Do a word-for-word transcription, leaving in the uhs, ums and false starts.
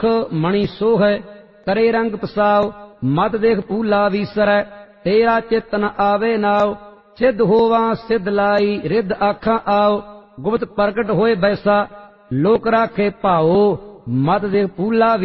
मणि सोह करे रंग पसाओ मत देख पूला वीसरै तेरा चित न आवे नाव सिद्ध होवा सिद्ध लाई रिद्ध आखा आओ गुप्त प्रगट होए बैसा लोक राखे भाओ मत देख पूला